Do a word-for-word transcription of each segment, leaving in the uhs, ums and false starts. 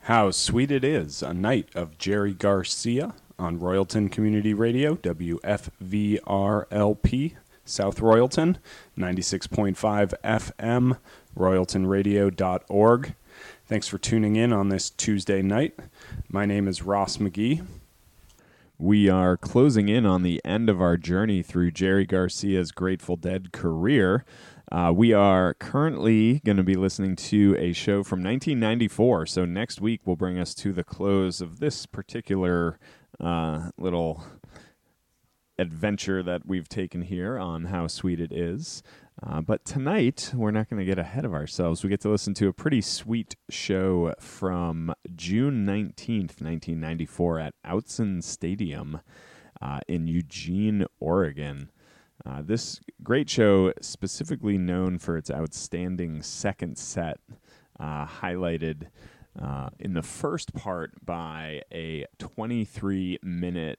How Sweet It Is, a night of Jerry Garcia on Royalton Community Radio, W F V R L P, South Royalton, ninety-six point five F M, royalton radio dot org. Thanks for tuning in on this Tuesday night. My name is Ross McGee. We are closing in on the end of our journey through Jerry Garcia's Grateful Dead career. Uh, we are currently going to be listening to a show from nineteen ninety-four, so next week will bring us to the close of this particular uh, little adventure that we've taken here on How Sweet It Is. Uh, but tonight, we're not going to get ahead of ourselves. We get to listen to a pretty sweet show from June nineteenth, nineteen ninety-four at Autzen Stadium uh, in Eugene, Oregon. Uh, this great show, specifically known for its outstanding second set, uh, highlighted uh, in the first part by a twenty-three minute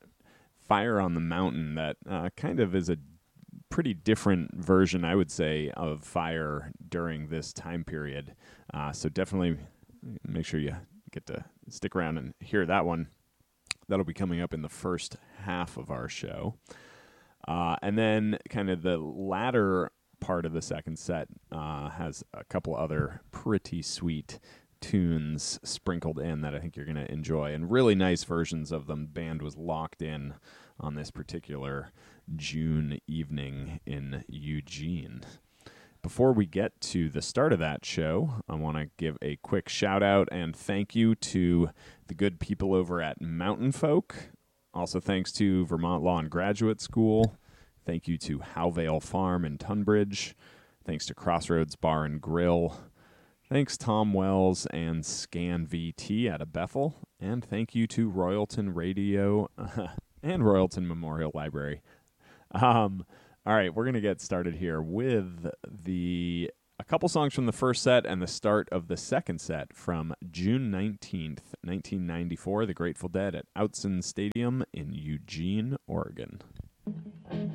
Fire on the Mountain that uh, kind of is a pretty different version, I would say, of Fire during this time period. Uh, so definitely make sure you get to stick around and hear that one. That'll be coming up in the first half of our show. Uh, and then kind of the latter part of the second set uh, has a couple other pretty sweet tunes sprinkled in that I think you're going to enjoy, and really nice versions of them. The band was locked in on this particular June evening in Eugene. Before we get to the start of that show, I want to give a quick shout out and thank you to the good people over at Mountain Folk. Also thanks to Vermont Law and Graduate School. Thank you to Howvale Farm in Tunbridge. Thanks to Crossroads Bar and Grill. Thanks Tom Wells and Scan V T out of Bethel. And thank you to Royalton Radio uh, and Royalton Memorial Library. Um, all right, we're going to get started here with the a couple songs from the first set and the start of the second set from June nineteenth, nineteen ninety-four, The Grateful Dead at Autzen Stadium in Eugene, Oregon.